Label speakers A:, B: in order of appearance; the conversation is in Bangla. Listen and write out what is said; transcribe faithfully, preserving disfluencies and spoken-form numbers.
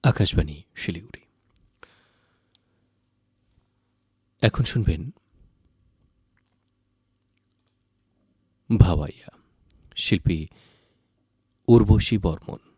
A: আকাশবাণী শিলিগুড়ি। এখন শুনবেন ভাওয়াইয়া, শিল্পী উর্বশী বর্মন।